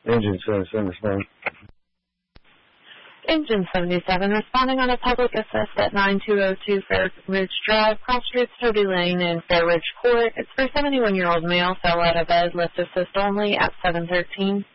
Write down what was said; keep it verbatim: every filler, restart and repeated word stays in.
Engine seventy-seven responding. Engine seventy-seven responding on a public assist at nine two oh two Fair Ridge Drive, Cross Streets, Toby Lane, in Fair Ridge Court. It's for a seventy-one-year-old male, fell out of bed, lift assist only at seven thirteen.